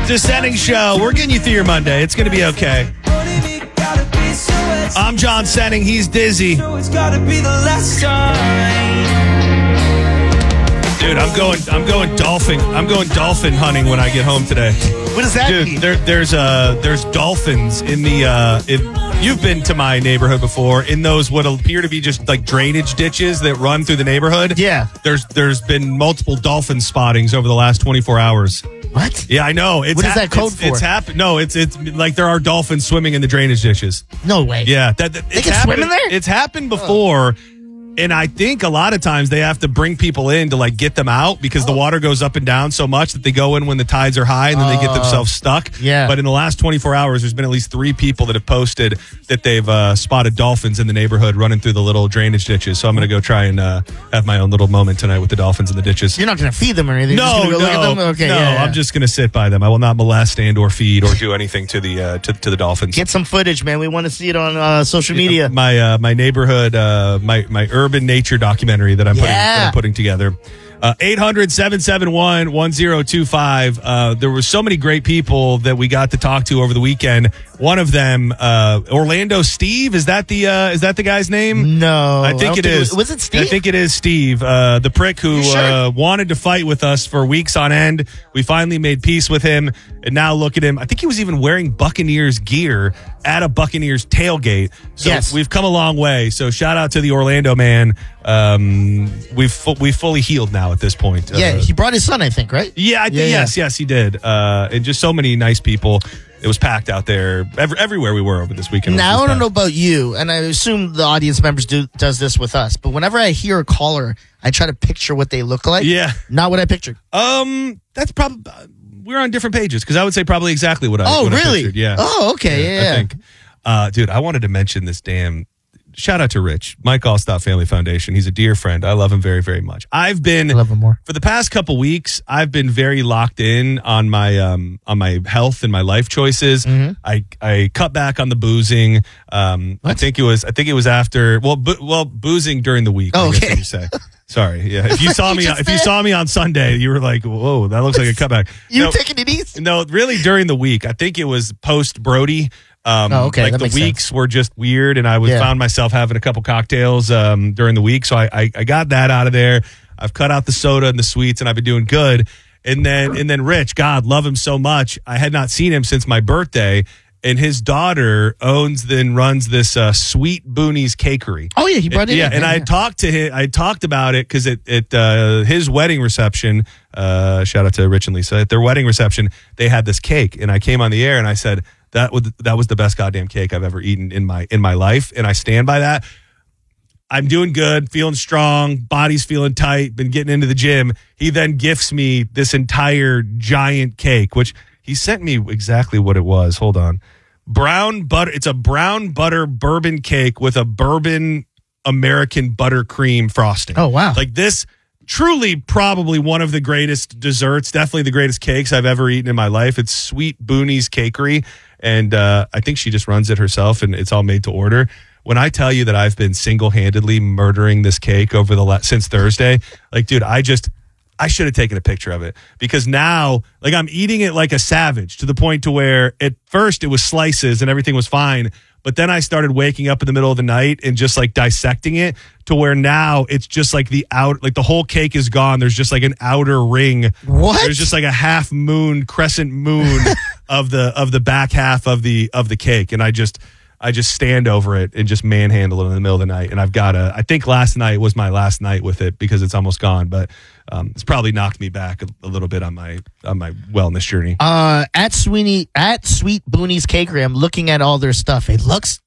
Descending Show. We're getting you through your Monday. It's going to be okay. I'm John Senning. He's Dizzy. Dude, I'm going dolphin hunting when I get home today. What does that mean? There's dolphins in the you've been to my neighborhood before, in those what appear to be just like drainage ditches that run through the neighborhood. Yeah. There's been multiple dolphin spottings over the last 24 hours. What? Yeah, I know. What is that code for? It's happened. No, it's like there are dolphins swimming in the drainage ditches. No way. Yeah, they can swim in there? It's happened before. And I think a lot of times they have to bring people in to like get them out because the water goes up and down so much that they go in when the tides are high and then they get themselves stuck. Yeah. But in the last 24 hours, there's been at least 3 people that have posted that they've spotted dolphins in the neighborhood running through the little drainage ditches. So I'm going to go try and have my own little moment tonight with the dolphins in the ditches. You're not going to feed them or anything? No, You're just gonna go look at them? Okay, no. yeah. I'm just going to sit by them. I will not molest and or feed or do anything to the to the dolphins. Get some footage, man. We want to see it on social media. My neighborhood, my urban nature documentary that I'm putting together. 800-771-1025. There were so many great people that we got to talk to over the weekend. One of them, Orlando Steve. Is that the guy's name? No, I think it is. Was it Steve? I think it is Steve, the prick who wanted to fight with us for weeks on end. We finally made peace with him, and now look at him. I think he was even wearing Buccaneers gear at a Buccaneers tailgate. So we've come a long way. So shout out to the Orlando man. We've fully healed now at this point. Yeah, he brought his son, I think, right? Yeah, I think yes, he did. And just so many nice people. It was packed out there everywhere we were over this weekend. Now, I don't know about you, and I assume the audience members does this with us, but whenever I hear a caller, I try to picture what they look like. Yeah. Not what I pictured. That's probably... We're on different pages because I would say probably exactly what I really? pictured. Yeah. Oh, okay. Yeah. I think. Dude, I wanted to mention this damn... Shout out to Rich, Mike Allstott Family Foundation. He's a dear friend. I love him very, very much. I love him more. For the past couple weeks, I've been very locked in on my health and my life choices. Mm-hmm. I cut back on the boozing. I think it was after boozing during the week. Oh, I guess okay. you say. Sorry. Yeah. If you saw me on Sunday, you were like, "Whoa, that looks like a cutback." Taking it easy? No, really during the week. I think it was post Brody. Okay. Like that the makes weeks sense. were just weird, and I found myself having a couple cocktails during the week. So I got that out of there. I've cut out the soda and the sweets, and I've been doing good. And then Rich, God love him so much. I had not seen him since my birthday, and his daughter owns and runs this Sweet Boonies Cakery. Oh yeah, he brought it in. Yeah, and I talked to him. I talked about it because at his wedding reception. Shout out to Rich and Lisa. At their wedding reception, they had this cake, and I came on the air and I said that was the best goddamn cake I've ever eaten in my life, and I stand by that. I'm doing good, feeling strong, body's feeling tight, been getting into the gym. He then gifts me this entire giant cake, which he sent me exactly what it was. Hold on. Brown butter. It's a brown butter bourbon cake with a bourbon American buttercream frosting. Oh, wow. Like this, truly probably one of the greatest desserts, definitely the greatest cakes I've ever eaten in my life. It's Sweet Boonies Cakery, and I think she just runs it herself, and it's all made to order. When I tell you that I've been single-handedly murdering this cake over since Thursday, like, dude, I should have taken a picture of it, because now, like, I'm eating it like a savage to the point to where at first it was slices and everything was fine. But then I started waking up in the middle of the night and just like dissecting it to where now it's just like the whole cake is gone. There's just like an outer ring. What? There's just like a half moon, crescent moon of the back half of the cake. And I just stand over it and just manhandle it in the middle of the night. And I think last night was my last night with it because it's almost gone. But it's probably knocked me back a little bit on my wellness journey. At Sweet Boonies Cakery, I'm looking at all their stuff. This looks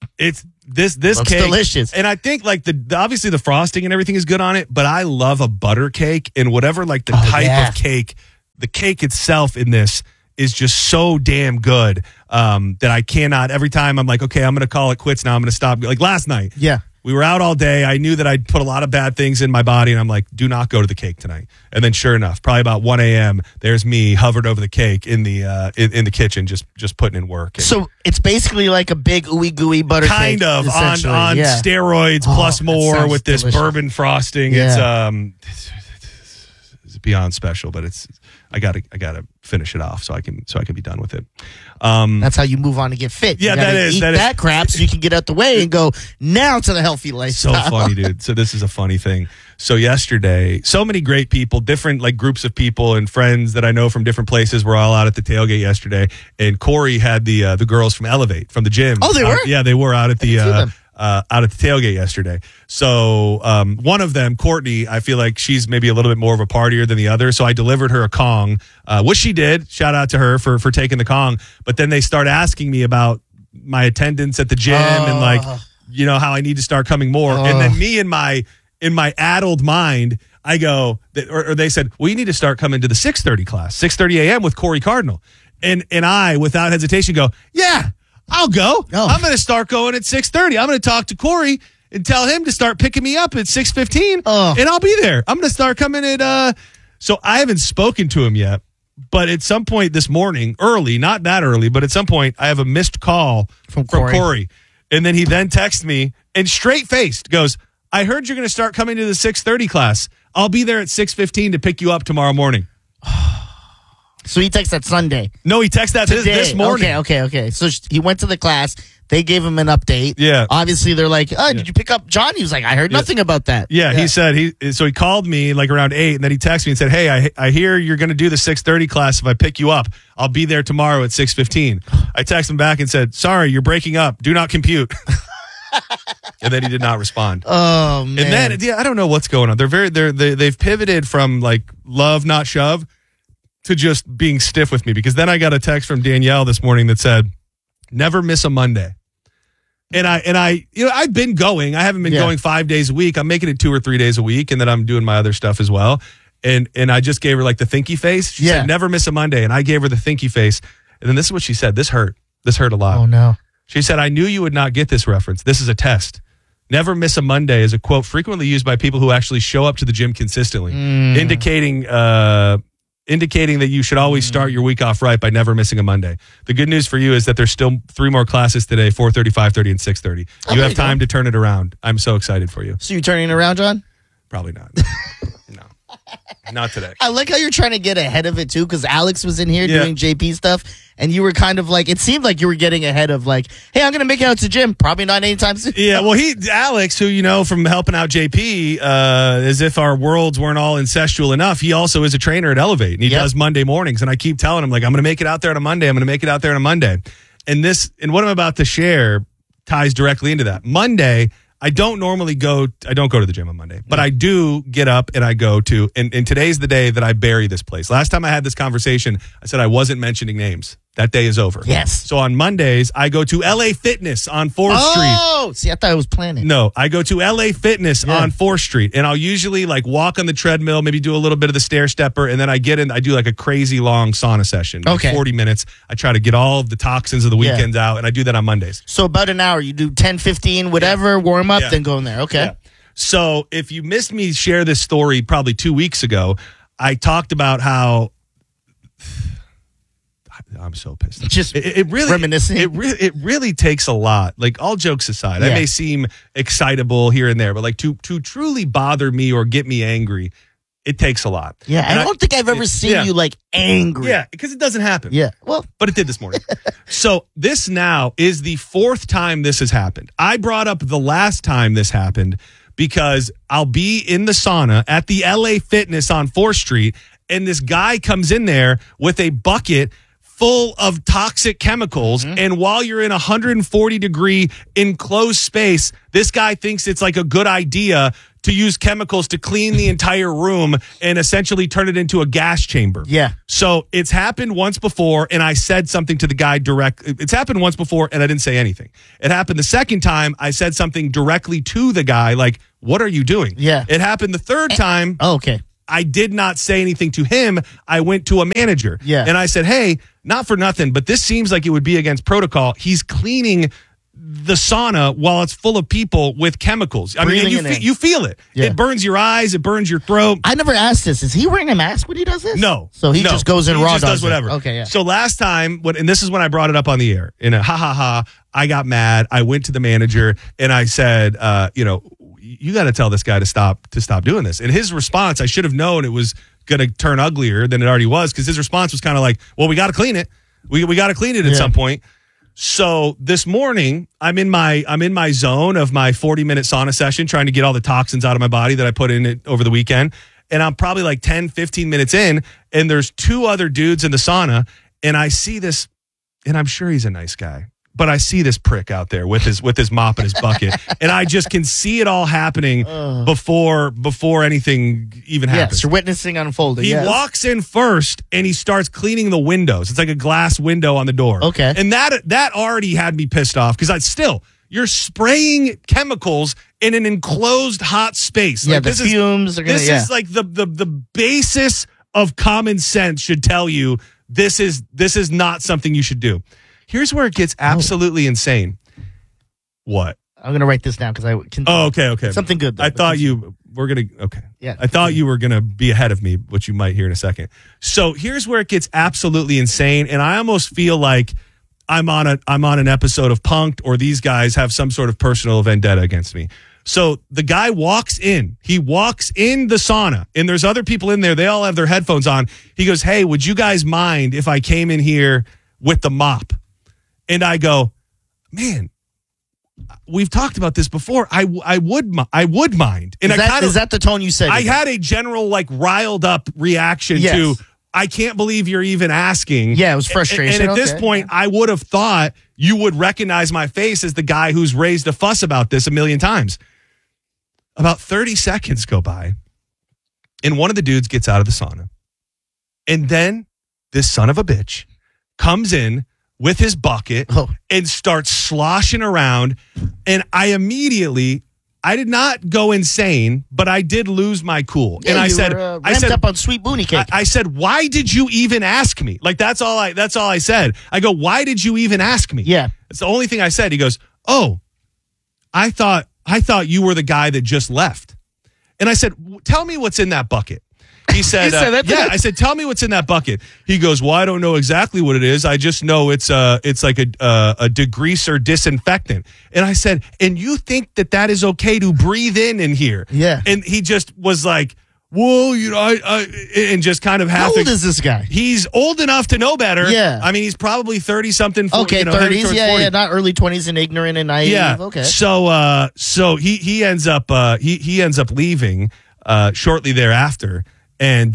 cake delicious. And I think like obviously the frosting and everything is good on it, but I love a butter cake, and whatever like the type of cake, the cake itself in this is just so damn good that I cannot. Every time I'm like, okay, I'm going to call it quits now. I'm going to stop. Like last night. Yeah. We were out all day. I knew that I'd put a lot of bad things in my body, and I'm like, do not go to the cake tonight. And then sure enough, probably about 1 a.m., there's me hovered over the cake in the kitchen, just putting in work. And so it's basically like a big ooey gooey butter cake. Kind of on steroids plus more with this bourbon frosting. Yeah. It's beyond special, but I gotta finish it off so I can be done with it. That's how you move on to get fit. Yeah, you gotta eat that crap so you can get out the way and go now to the healthy lifestyle. So funny, dude. So this is a funny thing. So yesterday, so many great people, different like groups of people and friends that I know from different places were all out at the tailgate yesterday. And Corey had the girls from Elevate from the gym. Oh, they were? Yeah, they were out at the tailgate yesterday. So one of them, Courtney, I feel like she's maybe a little bit more of a partier than the other. So I delivered her a Kong, which she did. Shout out to her for taking the Kong. But then they start asking me about my attendance at the gym and like, how I need to start coming more. And then me in my addled mind, I go, or they said, well, you need to start coming to the 6:30 class, 6:30 a.m. with Corey Cardinal. And I, without hesitation, go, yeah, I'll go. Oh. I'm going to start going at 6:30. I'm going to talk to Corey and tell him to start picking me up at 6:15, and I'll be there. I'm going to start coming at, so I haven't spoken to him yet, but at some point this morning, early, not that early, but at some point, I have a missed call from Corey. And then he then texts me and straight-faced goes, I heard you're going to start coming to the 6:30 class. I'll be there at 6:15 to pick you up tomorrow morning. So he texted that Sunday. No, he texted that this morning. Okay. So he went to the class. They gave him an update. Yeah. Obviously, they're like, did you pick up John? He was like, I heard nothing about that. Yeah, he said, so he called me like around 8, and then he texted me and said, hey, I hear you're going to do the 6:30 class if I pick you up. I'll be there tomorrow at 6:15. I texted him back and said, sorry, you're breaking up. Do not compute. And then he did not respond. Oh, man. And then, I don't know what's going on. They've pivoted from like love, not shove, to just being stiff with me, because then I got a text from Danielle this morning that said, never miss a Monday. And I've been going. I haven't been going 5 days a week. I'm making it 2 or 3 days a week, and then I'm doing my other stuff as well. And I just gave her like the thinky face. She said, never miss a Monday. And I gave her the thinky face. And then this is what she said. This hurt. This hurt a lot. Oh, no. She said, I knew you would not get this reference. This is a test. Never miss a Monday is a quote frequently used by people who actually show up to the gym consistently, indicating that you should always start your week off right by never missing a Monday. The good news for you is that there's still 3 more classes today, 4:30, 5:30, and 6:30. You have time to turn it around. I'm so excited for you. So you turning it around, John? Probably not. No. Not today. I like how you're trying to get ahead of it, too, because Alex was in here doing JP stuff, and you were kind of like, it seemed like you were getting ahead of like, hey, I'm going to make it out to the gym. Probably not anytime soon. Yeah, well, Alex, who you know from helping out JP, as if our worlds weren't all incestual enough, he also is a trainer at Elevate, and he does Monday mornings, and I keep telling him, like, I'm going to make it out there on a Monday. I'm going to make it out there on a Monday. And what I'm about to share ties directly into that. Monday, I don't go to the gym on Monday, but I do get up and I go to, and today's the day that I bury this place. Last time I had this conversation, I said I wasn't mentioning names. That day is over. Yes. So on Mondays, I go to LA Fitness on 4th Street. Oh, see, I thought I was planning. No, I go to LA Fitness on 4th Street, and I'll usually like walk on the treadmill, maybe do a little bit of the stair stepper, and then I do like a crazy long sauna session. Like 40 minutes. I try to get all of the toxins of the weekends out, and I do that on Mondays. So about an hour. You do 10, 15, whatever, warm up, then go in there. Okay. Yeah. So if you missed me share this story probably 2 weeks ago, I talked about how I'm so pissed. Just it really reminiscing. It really takes a lot. Like, all jokes aside, I may seem excitable here and there, but like to truly bother me or get me angry, it takes a lot. Yeah, and I don't think I've ever seen you like angry. Yeah, because it doesn't happen. Yeah, well, but it did this morning. So this now is the 4th time this has happened. I brought up the last time this happened because I'll be in the sauna at the LA Fitness on 4th Street, and this guy comes in there with a bucket full of toxic chemicals. And while you're in a 140-degree enclosed space, this guy thinks it's like a good idea to use chemicals to clean the entire room and essentially turn it into a gas chamber. Yeah. So it's happened once before, and I said something to the guy It's happened once before, and I didn't say anything. It happened the second time. I said something directly to the guy, like, what are you doing? Yeah. It happened the third time. Oh, okay. I did not say anything to him. I went to a manager. Yeah. And I said, hey, not for nothing, but this seems like it would be against protocol. He's cleaning the sauna while it's full of people with chemicals. I mean, you feel it. Yeah. It burns your eyes. It burns your throat. I never asked this. Is he wearing a mask when he does this? No. So he just goes in raw. He just does whatever. Okay, yeah. So last time, and this is when I brought it up on the air, in a ha, I got mad. I went to the manager and I said, you got to tell this guy to stop doing this. And his response, I should have known it was going to turn uglier than it already was, because his response was kind of like, well, we got to clean it. We got to clean it at some point. So this morning, I'm in my zone of my 40-minute sauna session, trying to get all the toxins out of my body that I put in it over the weekend. And I'm probably like 10, 15 minutes in, and there's two other dudes in the sauna, and I see this, and I'm sure he's a nice guy, but I see this prick out there with his mop and his bucket, and I just can see it all happening before anything even happens. Yes, you're witnessing unfolding. He walks in first, and he starts cleaning the windows. It's like a glass window on the door. Okay. And that already had me pissed off, because you're spraying chemicals in an enclosed hot space. Yeah, like, the fumes are going to... This is like the basis of common sense should tell you this is not something you should do. Here's where it gets absolutely insane. What? I'm going to write this down because I can... Oh, okay. Something good, though. I thought you were going to... Okay. Yeah. I thought you were going to be ahead of me, which you might hear in a second. So here's where it gets absolutely insane, and I almost feel like I'm on an episode of Punk'd, or these guys have some sort of personal vendetta against me. So the guy walks in. He walks in the sauna, and there's other people in there. They all have their headphones on. He goes, "Hey, would you guys mind if I came in here with the mop?" And I go, "Man, we've talked about this before. I would mind." And is that the tone you said? I had a general riled up reaction to, I can't believe you're even asking. Yeah, it was frustration. And at this point, I would have thought you would recognize my face as the guy who's raised a fuss about this a million times. About 30 seconds go by, and one of the dudes gets out of the sauna. And then this son of a bitch comes in with his bucket and starts sloshing around. And I did not go insane, but I did lose my cool. Yeah, and I said, up on sweet boonie cake. I said, "Why did you even ask me?" Like, that's all I said. I go, "Why did you even ask me?" Yeah. It's the only thing I said. He goes, "Oh, I thought you were the guy that just left." And I said, "Tell me what's in that bucket." He said, "Yeah." I said, "Tell me what's in that bucket." He goes, "Well, I don't know exactly what it is. I just know it's like a degreaser disinfectant." And I said, "And you think that is okay to breathe in here?" Yeah. And he just was like, "Well, and just kind of half. How old is this guy? He's old enough to know better. Yeah. I mean, he's probably 30-something. Okay, 30s. Yeah, not early 20s and ignorant and naive. Yeah. Okay. So he ends up leaving shortly thereafter. And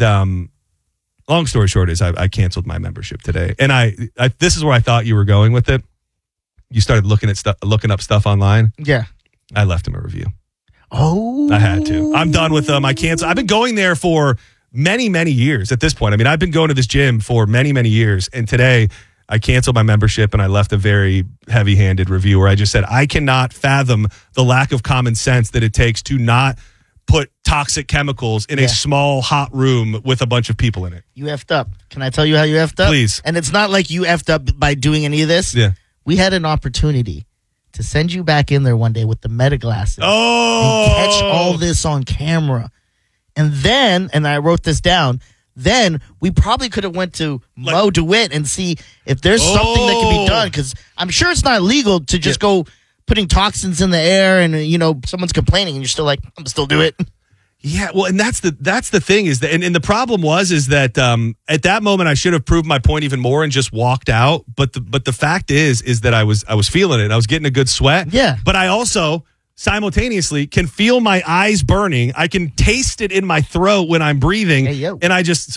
long story short is I canceled my membership today. And I this is where I thought you were going with it. You started looking up stuff online. Yeah. I left him a review. Oh. I had to. I'm done with them. I canceled. I've been going there for many, many years at this point. I mean, I've been going to this gym for many, many years. And today I canceled my membership, and I left a very heavy-handed review where I just said, I cannot fathom the lack of common sense that it takes to not put toxic chemicals in a small, hot room with a bunch of people in it. You effed up. Can I tell you how you effed up? Please. And it's not like you effed up by doing any of this. Yeah. We had an opportunity to send you back in there one day with the meta glasses. Oh. And catch all this on camera. And then, and I wrote this down, then we probably could have went to Mo DeWitt and see if there's something that can be done. Because I'm sure it's not legal to just go putting toxins in the air and, someone's complaining and you're still like, I'm going to still do it. Yeah, well, and that's the thing is that, and the problem is that at that moment I should have proved my point even more and just walked out. But the fact is that I was feeling it. I was getting a good sweat. Yeah. But I also simultaneously can feel my eyes burning. I can taste it in my throat when I'm breathing. Hey, yo. And I just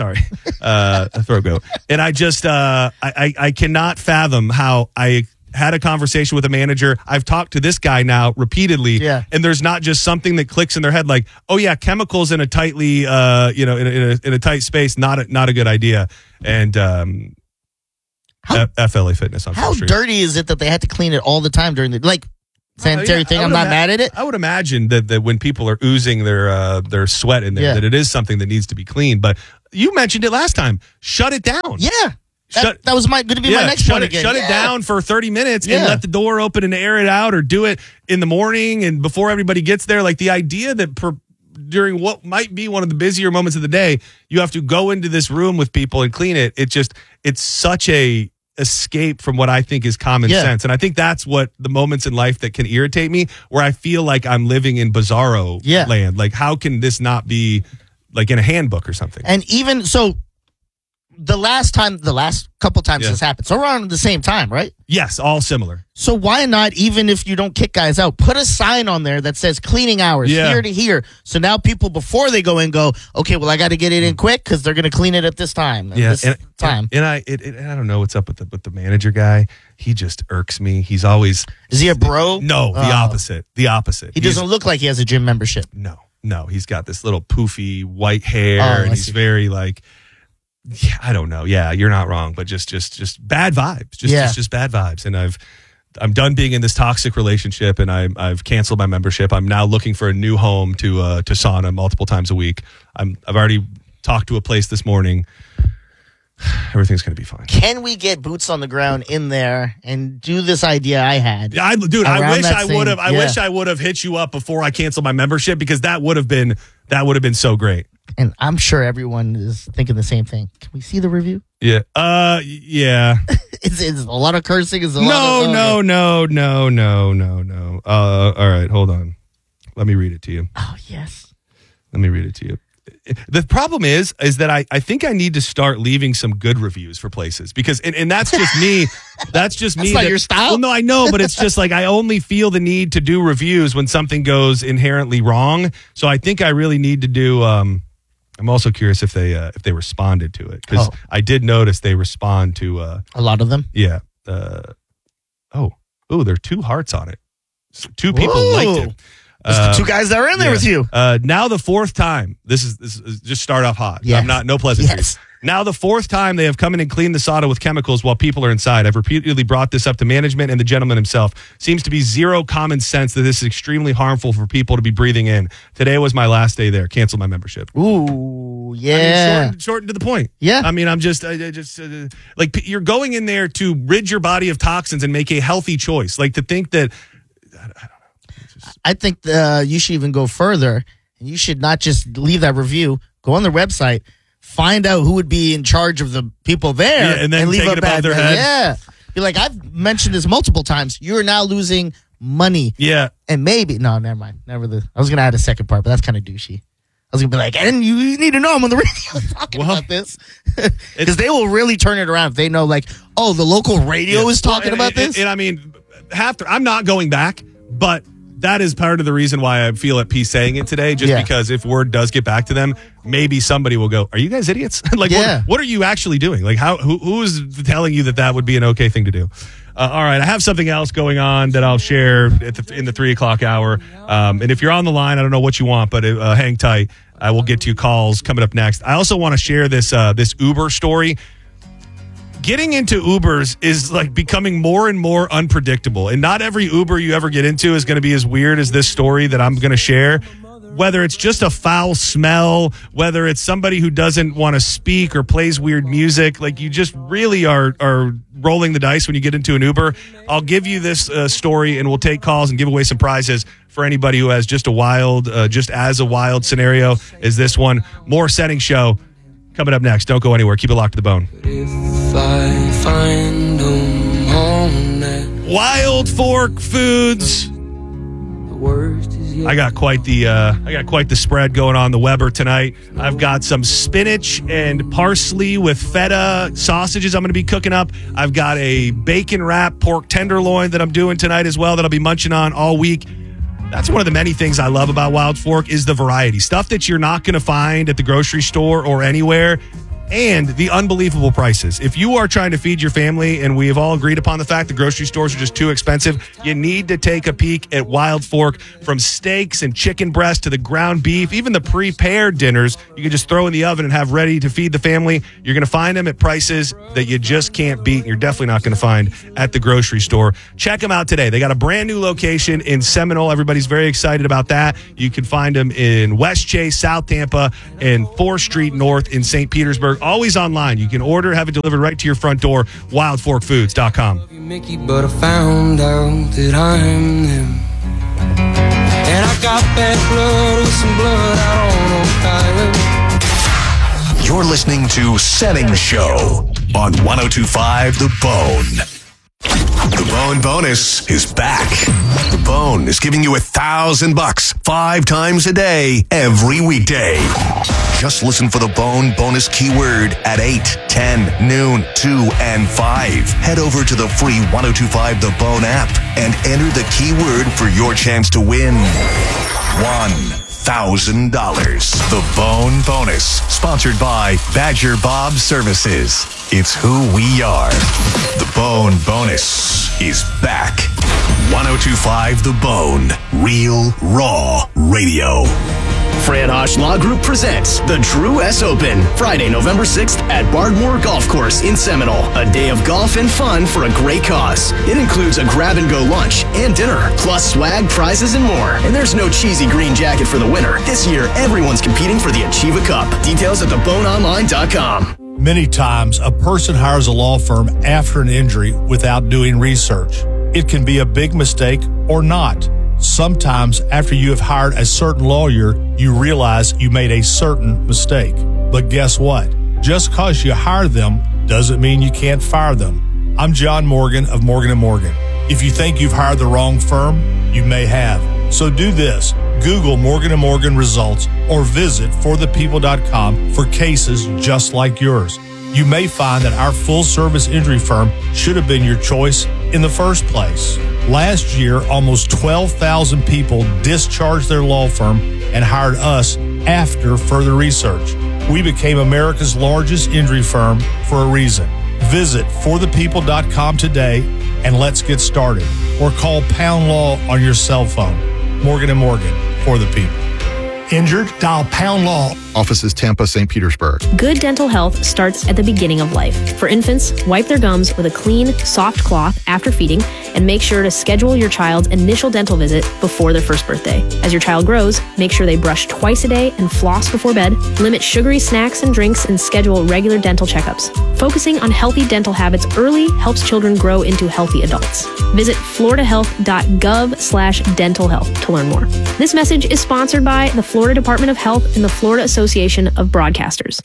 a throat go. And I just I cannot fathom how I had a conversation with a manager. I've talked to this guy now repeatedly. Yeah. And there's not just something that clicks in their head like, oh yeah, chemicals in a tightly in a tight space, not a good idea. And FLA Fitness on How Street. dirty is it that they had to clean it all the time during the sanitary thing? I'm not mad at it. I would imagine that when people are oozing their sweat in there, that it is something that needs to be cleaned. But you mentioned it last time. Shut it down. Yeah. That was going to be my next point again. Shut it down for 30 minutes and let the door open and air it out, or do it in the morning and before everybody gets there. Like the idea that during what might be one of the busier moments of the day, you have to go into this room with people and clean it. It's such a escape from what I think is common sense. And I think that's what the moments in life that can irritate me, where I feel like I'm living in bizarro land. Like, how can this not be like in a handbook or something? And even so, the last couple times this happened, so around the same time, right? Yes, all similar. So why not, even if you don't kick guys out, put a sign on there that says cleaning hours here to here. So now people, before they go in, go, okay, well, I got to get it in quick because they're going to clean it at this time. And I don't know what's up with the manager guy. He just irks me. He's always... Is he a bro? No, the opposite. The opposite. He doesn't look like he has a gym membership. No, he's got this little poofy white hair, and he's very like... Yeah, I don't know. Yeah, you're not wrong, but just bad vibes. Just bad vibes. And I'm done being in this toxic relationship, and I've canceled my membership. I'm now looking for a new home to sauna multiple times a week. I've already talked to a place this morning. Everything's going to be fine. Can we get boots on the ground in there and do this idea I had? I wish I would have. I wish I would have hit you up before I canceled my membership, because that would have been so great. And I'm sure everyone is thinking the same thing. Can we see the review? Yeah. Yeah. It's a lot of cursing. No. All right, hold on. Let me read it to you. Oh, yes. Let me read it to you. The problem is that I think I need to start leaving some good reviews for places, because and that's just me. That's just me. That's not your style? Well, no, I know, but it's just like I only feel the need to do reviews when something goes inherently wrong. So I think I really need to do. I'm also curious if they responded to it, because I did notice they respond to a lot of them. Yeah. There are 2 hearts on it. So 2 people liked it. It's the 2 guys that are in there with you. Now the 4th time. This is just start off hot. Yes. No pleasantries. Yes. Now the 4th time they have come in and cleaned the sauna with chemicals while people are inside. I've repeatedly brought this up to management and the gentleman himself. Seems to be zero common sense that this is extremely harmful for people to be breathing in. Today was my last day there. Cancel my membership. Ooh, yeah. I mean, short to the point. Yeah. I mean, like, you're going in there to rid your body of toxins and make a healthy choice. Like, to think that, I don't know. I think you should even go further, and you should not just leave that review. Go on their website, find out who would be in charge of the people there, and then leave take it above their head. Yeah, be like, I've mentioned this multiple times. You are now losing money. Yeah, and maybe never mind. I was gonna add a second part, but that's kind of douchey. I was gonna be like, and you need to know I'm on the radio talking about this, because they will really turn it around if they know, like, oh, the local radio is talking about this. And I mean, I'm not going back, but that is part of the reason why I feel at peace saying it today, just because if word does get back to them, maybe somebody will go, are you guys idiots? Like, what are you actually doing? Like, who's telling you that would be an okay thing to do? All right, I have something else going on that I'll share in the 3 o'clock hour. And if you're on the line, I don't know what you want, but hang tight. I will get to calls coming up next. I also want to share this Uber story. Getting into Ubers is like becoming more and more unpredictable. And not every Uber you ever get into is going to be as weird as this story that I'm going to share. Whether it's just a foul smell, whether it's somebody who doesn't want to speak or plays weird music, like, you just really are rolling the dice when you get into an Uber. I'll give you this story, and we'll take calls and give away some prizes for anybody who has just as a wild scenario as this one. More Setting Show coming up next. Don't go anywhere. Keep it locked to the bone. If I find them on that Wild Fork Foods. the worst is yet I got quite the spread going on the Weber tonight. I've got some spinach and parsley with feta sausages I'm going to be cooking up. I've got a bacon wrap pork tenderloin that I'm doing tonight as well that I'll be munching on all week. That's one of the many things I love about Wild Fork is the variety. Stuff that you're not going to find at the grocery store or anywhere. And the unbelievable prices. If you are trying to feed your family, and we have all agreed upon the fact that grocery stores are just too expensive, you need to take a peek at Wild Fork. From steaks and chicken breast to the ground beef, even the prepared dinners you can just throw in the oven and have ready to feed the family. You're going to find them at prices that you just can't beat, and you're definitely not going to find at the grocery store. Check them out today. They got a brand new location in Seminole. Everybody's very excited about that. You can find them in West Chase, South Tampa, and 4th Street North in St. Petersburg. Always online. You can order, have it delivered right to your front door. WildForkFoods.com. Mickey, but I found out that I'm them. And I got bad blood with some blood out on Ohio. You're listening to Setting Show on 102.5 The Bone. The Bone Bonus is back. The Bone is giving you $1,000 5 times a day, every weekday. Just listen for the Bone Bonus keyword at 8, 10, noon, 2, and 5. Head over to the free 102.5 The Bone app and enter the keyword for your chance to win $1,000. The Bone Bonus, sponsored by Badger Bob Services. It's who we are. The Bone Bonus is back. 102.5 The Bone. Real, raw radio. Fran Hosh Law Group presents the Drew S. Open, Friday, November 6th at Bardmore Golf Course in Seminole. A day of golf and fun for a great cause. It includes a grab-and-go lunch and dinner, plus swag, prizes, and more. And there's no cheesy green jacket for the winner. This year, everyone's competing for the Achieva Cup. Details at theboneonline.com. Many times, a person hires a law firm after an injury without doing research. It can be a big mistake or not. Sometimes, after you have hired a certain lawyer, you realize you made a certain mistake. But guess what? Just because you hire them doesn't mean you can't fire them. I'm John Morgan of Morgan & Morgan. If you think you've hired the wrong firm, you may have. So do this. Google Morgan & Morgan results or visit forthepeople.com for cases just like yours. You may find that our full-service injury firm should have been your choice in the first place. Last year, almost 12,000 people discharged their law firm and hired us after further research. We became America's largest injury firm for a reason. Visit forthepeople.com today and let's get started. Or call Pound Law on your cell phone. Morgan & Morgan, for the people. Injured? Dial Pound Law. Offices Tampa, St. Petersburg. Good dental health starts at the beginning of life. For infants, wipe their gums with a clean, soft cloth after feeding and make sure to schedule your child's initial dental visit before their first birthday. As your child grows, make sure they brush twice a day and floss before bed. Limit sugary snacks and drinks and schedule regular dental checkups. Focusing on healthy dental habits early helps children grow into healthy adults. Visit floridahealth.gov/dental health to learn more. This message is sponsored by the Florida Department of Health and the Florida Association of Broadcasters.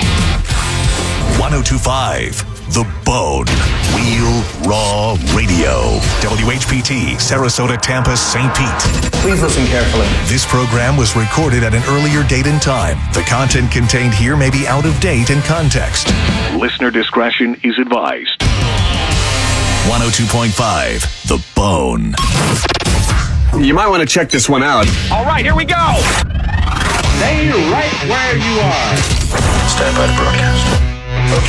102.5 The Bone. Real, raw radio. WHPT, Sarasota, Tampa, St. Pete. Please listen carefully. This program was recorded at an earlier date and time. The content contained here may be out of date in context. Listener discretion is advised. 102.5 The Bone. You might want to check this one out. All right, here we go. Stay right where you are. Stand by to broadcast.